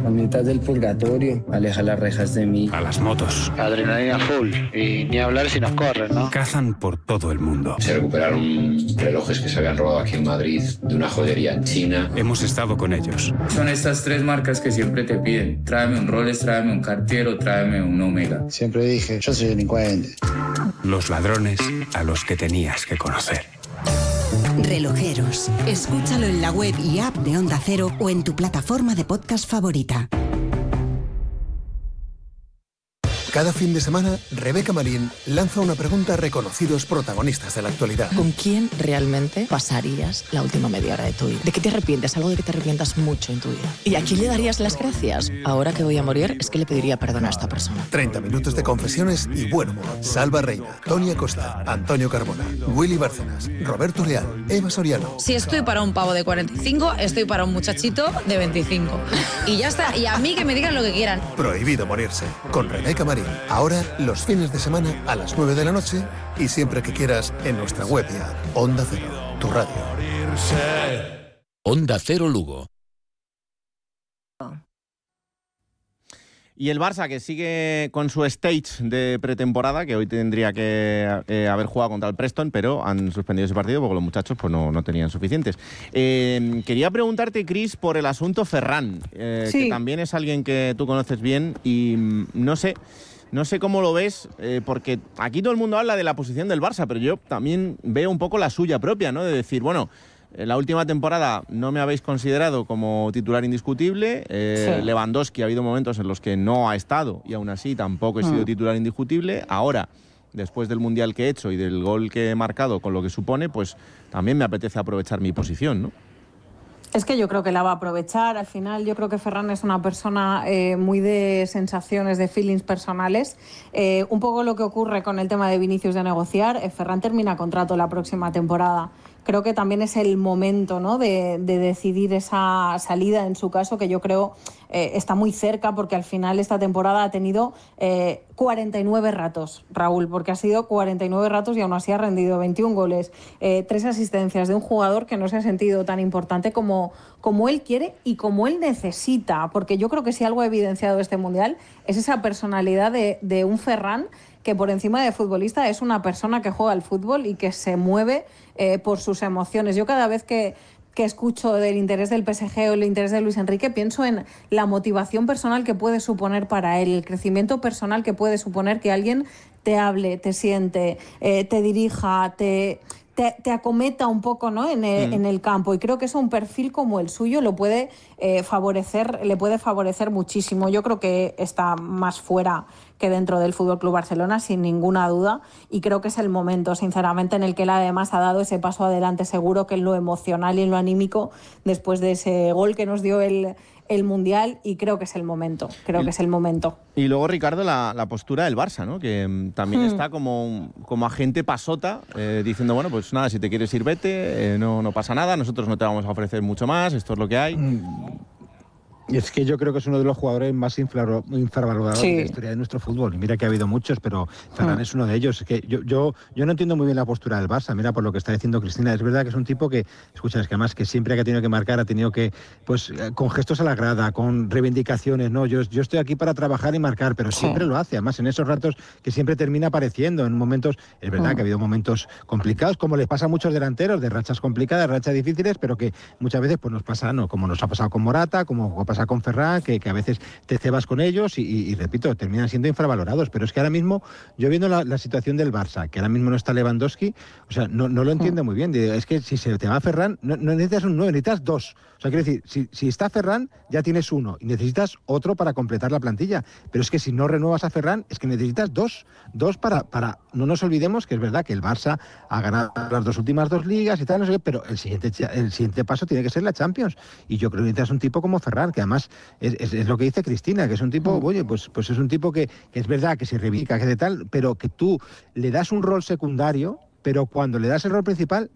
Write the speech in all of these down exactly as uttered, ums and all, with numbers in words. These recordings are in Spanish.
a mitad del purgatorio, aleja las rejas de mí. A las motos. Adrenalina full, y ni hablar si nos corren, ¿no? Cazan por todo el mundo. Se recuperaron relojes que se habían robado aquí en Madrid de una joyería en China. Hemos estado con ellos. Son estas tres marcas que siempre te piden. Tráeme un Rolex, tráeme un Cartier o tráeme un Omega. Siempre dije, yo soy delincuente. Los ladrones a los que tenías que conocer. Relojeros. Escúchalo en la web y app de Onda Cero o en tu plataforma de podcast favorita. Cada fin de semana, Rebeca Marín lanza una pregunta a reconocidos protagonistas de la actualidad. ¿Con quién realmente pasarías la última media hora de tu vida? ¿De qué te arrepientes? Algo de que te arrepientas mucho en tu vida. ¿Y a quién le darías las gracias? Ahora que voy a morir, es que le pediría perdón a esta persona. treinta minutos de confesiones y buen humor. Salva Reina, Tony Acosta, Antonio Carbona, Willy Bárcenas, Roberto Leal, Eva Soriano. Si estoy para un pavo de cuarenta y cinco, estoy para un muchachito de veinticinco. Y ya está. Y a mí que me digan lo que quieran. Prohibido morirse. Con Rebeca Marín. Ahora, los fines de semana a las nueve de la noche y siempre que quieras en nuestra web y app. Onda Cero, tu radio. Onda Cero Lugo. Y el Barça, que sigue con su stage de pretemporada, que hoy tendría que eh, haber jugado contra el Preston, pero han suspendido ese partido porque los muchachos pues, no, no tenían suficientes. Eh, quería preguntarte, Cris, por el asunto Ferran, eh, sí. que también es alguien que tú conoces bien y mm, no sé... No sé cómo lo ves, eh, porque aquí todo el mundo habla de la posición del Barça, pero yo también veo un poco la suya propia, ¿no? De decir, bueno, en la última temporada no me habéis considerado como titular indiscutible, eh, sí. Lewandowski ha habido momentos en los que no ha estado y aún así tampoco he sido mm. titular indiscutible. Ahora, después del Mundial que he hecho y del gol que he marcado, con lo que supone, pues también me apetece aprovechar mi posición, ¿no? Es que yo creo que la va a aprovechar. Al final yo creo que Ferran es una persona eh, muy de sensaciones, de feelings personales. Eh, un poco lo que ocurre con el tema de Vinicius de negociar. Eh, Ferran termina contrato la próxima temporada. Creo que también es el momento, ¿no?, de, de decidir esa salida, en su caso, que yo creo eh, está muy cerca, porque al final esta temporada ha tenido eh, cuarenta y nueve ratos, Raúl, porque ha sido cuarenta y nueve ratos y aún así ha rendido veintiún goles, eh, tres asistencias de un jugador que no se ha sentido tan importante como, como él quiere y como él necesita, porque yo creo que si algo ha evidenciado este Mundial es esa personalidad de, de un Ferran que por encima de futbolista es una persona que juega al fútbol y que se mueve eh, por sus emociones. Yo cada vez que, que escucho del interés del P S G o el interés de Luis Enrique, pienso en la motivación personal que puede suponer para él, el crecimiento personal que puede suponer que alguien te hable, te siente, eh, te dirija, te... Te, te acometa un poco, ¿no?, en el, mm. en el campo, y creo que eso, un perfil como el suyo lo puede eh, favorecer, le puede favorecer muchísimo. Yo creo que está más fuera que dentro del F C Barcelona, sin ninguna duda, y creo que es el momento, sinceramente, en el que él además ha dado ese paso adelante seguro, que en lo emocional y en lo anímico, después de ese gol que nos dio el, el Mundial, y creo que es el momento, creo y, que es el momento. Y luego, Ricardo, la, la postura del Barça, ¿no?, que um, también hmm. está como, como agente pasota, eh, diciendo, bueno, pues nada, si te quieres ir, vete, eh, no, no pasa nada, nosotros no te vamos a ofrecer mucho más, esto es lo que hay. Mm. Y es que yo creo que es uno de los jugadores más infravalorados sí. de la historia de nuestro fútbol. Y mira que ha habido muchos, pero Ferran mm. es uno de ellos. Es que yo, yo, yo no entiendo muy bien la postura del Barça. Mira, por lo que está diciendo Cristina, es verdad que es un tipo que, escucha, es que además que siempre que ha tenido que marcar, ha tenido que, pues, con gestos a la grada, con reivindicaciones, no, yo, yo estoy aquí para trabajar y marcar, pero siempre sí. lo hace. Además, en esos ratos que siempre termina apareciendo, en momentos, es verdad mm. que ha habido momentos complicados, como les pasa a muchos delanteros, de rachas complicadas, rachas difíciles, pero que muchas veces pues nos pasa, ¿no?, como nos ha pasado con Morata, como pasa con Ferran, que, que a veces te cebas con ellos y, y, y, repito, terminan siendo infravalorados. Pero es que ahora mismo, yo viendo la, la situación del Barça, que ahora mismo no está Lewandowski, o sea, no, no lo entiendo muy bien. Es que si se te va Ferran, no, no necesitas un nueve, necesitas dos. O sea, quiero decir, si, si está Ferran, ya tienes uno y necesitas otro para completar la plantilla. Pero es que si no renuevas a Ferran, es que necesitas dos. Dos para, para... No nos olvidemos que es verdad que el Barça ha ganado las dos últimas dos ligas y tal, no sé qué, pero el siguiente, el siguiente paso tiene que ser la Champions. Y yo creo que necesitas un tipo como Ferran, que además es, es, es lo que dice Cristina, que es un tipo, oye, pues, pues es un tipo que, que es verdad que se reivindica, que de tal, pero que tú le das un rol secundario, pero cuando le das el rol principal,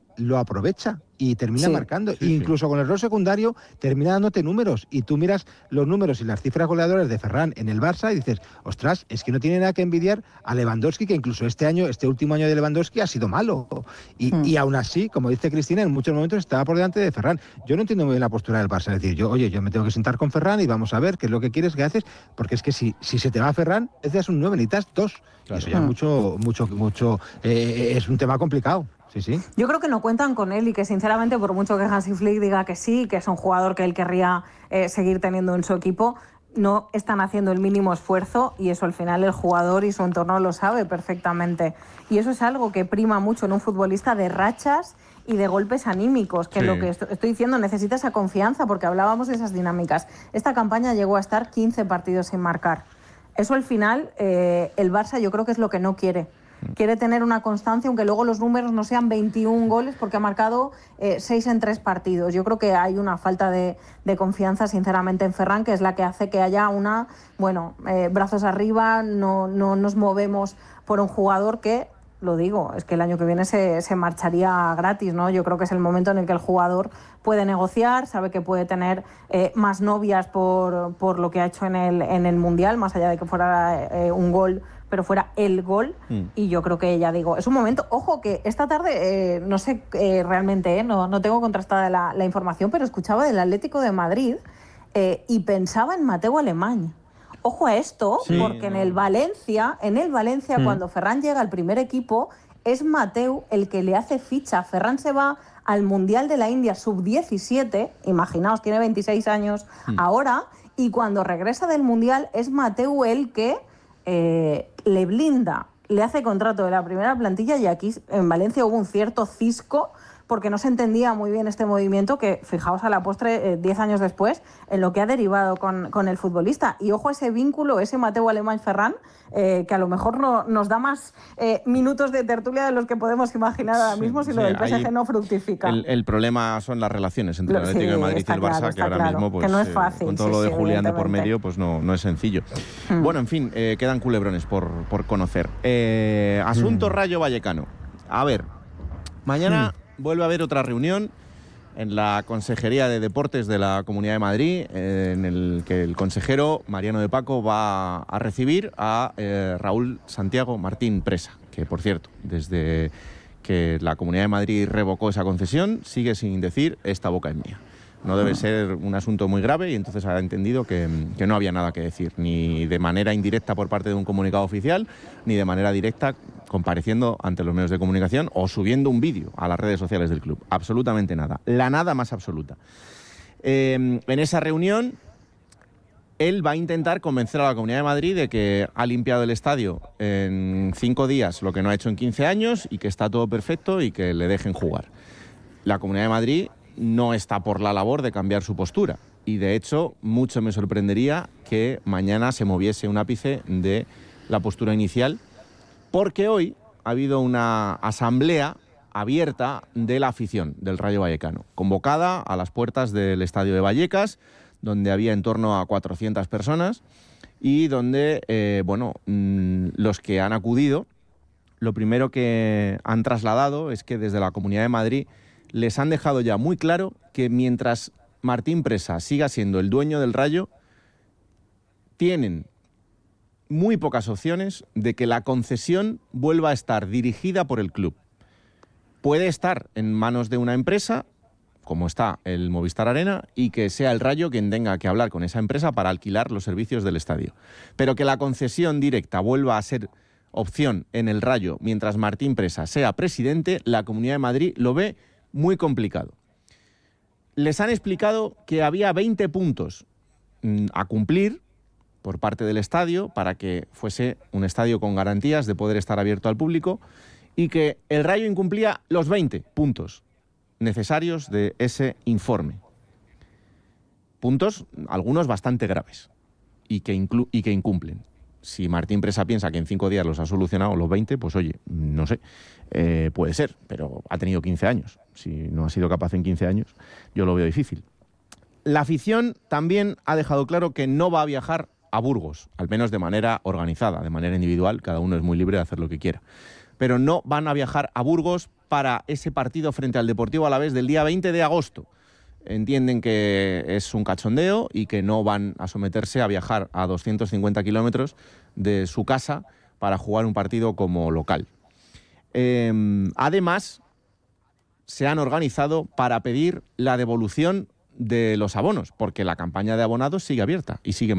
lo aprovecha y termina sí, marcando. Sí, Incluso sí. con el rol secundario termina dándote números. Y tú miras los números y las cifras goleadoras de Ferran en el Barça y dices, ostras, es que no tiene nada que envidiar a Lewandowski, que incluso este año, este último año de Lewandowski ha sido malo. Y, mm. y aún así, como dice Cristina, en muchos momentos estaba por delante de Ferran. Yo no entiendo muy bien la postura del Barça. Es decir, yo, oye, yo me tengo que sentar con Ferran y vamos a ver qué es lo que quieres que haces, porque es que si, si se te va Ferran, es un nueve, necesitas dos. Claro. Y eso ya es mucho, mucho, mucho, eh, es un tema complicado. Sí, sí. Yo creo que no cuentan con él y que sinceramente, por mucho que Hansi Flick diga que sí, que es un jugador que él querría eh, seguir teniendo en su equipo, no están haciendo el mínimo esfuerzo y eso al final el jugador y su entorno lo sabe perfectamente. Y eso es algo que prima mucho en un futbolista, de rachas y de golpes anímicos, que sí. Lo que estoy diciendo, necesita esa confianza, porque hablábamos de esas dinámicas. Esta campaña llegó a estar quince partidos sin marcar. Eso al final, eh, el Barça yo creo que es lo que no quiere. Quiere tener una constancia, aunque luego los números no sean veintiún goles, porque ha marcado eh, seis en tres partidos. Yo creo que hay una falta de, de confianza, sinceramente, en Ferran, que es la que hace que haya una, bueno, eh, brazos arriba, no, no nos movemos por un jugador que, lo digo, es que el año que viene se, se marcharía gratis, ¿no? Yo creo que es el momento en el que el jugador puede negociar, sabe que puede tener eh, más novias por, por lo que ha hecho en el, en el Mundial, más allá de que fuera eh, un gol, pero fuera el gol, mm. y yo creo que ya digo, es un momento, ojo que esta tarde, eh, no sé eh, realmente, eh, no, no tengo contrastada la, la información, pero escuchaba del Atlético de Madrid eh, y pensaba en Mateu Alemany. Ojo a esto, sí, porque no. en el Valencia, en el Valencia, mm. cuando Ferran llega al primer equipo, es Mateu el que le hace ficha. Ferran se va al Mundial de la India sub diecisiete, imaginaos, tiene veintiséis años mm. ahora, y cuando regresa del Mundial es Mateu el que Eh, le blinda, le hace contrato de la primera plantilla, y aquí en Valencia hubo un cierto cisco porque no se entendía muy bien este movimiento que, fijaos a la postre, diez eh, años después, en lo que ha derivado con, con el futbolista. Y ojo a ese vínculo, ese Mateu Alemany-Ferran, eh, que a lo mejor no, nos da más eh, minutos de tertulia de los que podemos imaginar ahora mismo si sí, lo del P S G no fructifica. El, el problema son las relaciones entre el Atlético sí, de Madrid y el Barça, claro, que ahora claro, mismo, pues, que no es fácil, eh, con todo sí, lo de sí, Julián de por medio, pues no, no es sencillo. Mm. Bueno, en fin, eh, quedan culebrones por, por conocer. Eh, asunto mm. Rayo Vallecano. A ver, mañana... Mm. Vuelve a haber otra reunión en la Consejería de Deportes de la Comunidad de Madrid, eh, en el que el consejero Mariano de Paco va a recibir a eh, Raúl Santiago Martín Presa, que, por cierto, desde que la Comunidad de Madrid revocó esa concesión, sigue sin decir esta boca es mía. No debe ser un asunto muy grave y entonces ha entendido que, que no había nada que decir, ni de manera indirecta por parte de un comunicado oficial, ni de manera directa compareciendo ante los medios de comunicación o subiendo un vídeo a las redes sociales del club. Absolutamente nada. La nada más absoluta. Eh, en esa reunión, él va a intentar convencer a la Comunidad de Madrid de que ha limpiado el estadio en cinco días lo que no ha hecho en quince años y que está todo perfecto y que le dejen jugar. La Comunidad de Madrid no está por la labor de cambiar su postura. Y de hecho, mucho me sorprendería que mañana se moviese un ápice de la postura inicial, porque hoy ha habido una asamblea abierta de la afición del Rayo Vallecano, convocada a las puertas del estadio de Vallecas, donde había en torno a cuatrocientas personas y donde, eh, bueno, mmm, los que han acudido, lo primero que han trasladado es que desde la Comunidad de Madrid les han dejado ya muy claro que mientras Martín Presa siga siendo el dueño del Rayo, tienen muy pocas opciones de que la concesión vuelva a estar dirigida por el club. Puede estar en manos de una empresa, como está el Movistar Arena, y que sea el Rayo quien tenga que hablar con esa empresa para alquilar los servicios del estadio. Pero que la concesión directa vuelva a ser opción en el Rayo mientras Martín Presa sea presidente, la Comunidad de Madrid lo ve muy complicado. Les han explicado que había veinte puntos mmm, a cumplir por parte del estadio para que fuese un estadio con garantías de poder estar abierto al público y que el Rayo incumplía los veinte puntos necesarios de ese informe. Puntos, algunos bastante graves, y que, inclu- y que incumplen. Si Martín Presa piensa que en cinco días los ha solucionado los veinte, pues oye, no sé, eh, puede ser, pero ha tenido quince años. Si no ha sido capaz en quince años, yo lo veo difícil. La afición también ha dejado claro que no va a viajar a Burgos, al menos de manera organizada, de manera individual, cada uno es muy libre de hacer lo que quiera. Pero no van a viajar a Burgos para ese partido frente al Deportivo Alavés del día veinte de agosto. Entienden que es un cachondeo y que no van a someterse a viajar a doscientos cincuenta kilómetros de su casa para jugar un partido como local. Eh, además, se han organizado para pedir la devolución de los abonos, porque la campaña de abonados sigue abierta y sigue